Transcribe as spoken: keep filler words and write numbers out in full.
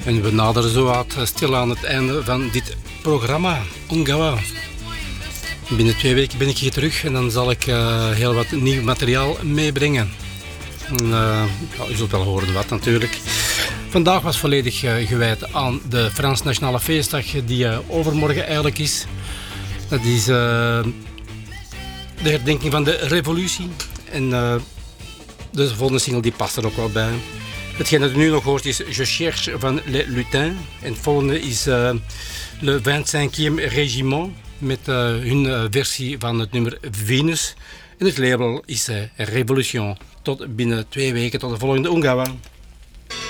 En we naderen zo wat stil aan het einde van dit programma, Ungawa. Binnen twee weken ben ik hier terug en dan zal ik uh, heel wat nieuw materiaal meebrengen. En, uh, ja, u zult wel horen wat natuurlijk. Vandaag was volledig uh, gewijd aan de Frans Nationale Feestdag die uh, overmorgen eigenlijk is. Dat is uh, de herdenking van de revolutie. En uh, de volgende single die past er ook wel bij. Hetgeen dat u nu nog hoort is Je cherche van Les Lutins. En het volgende is uh, Le vijftigste Régiment met uh, hun uh, versie van het nummer Venus. En het label is uh, Revolution. Tot binnen twee weken, tot de volgende Ungawa.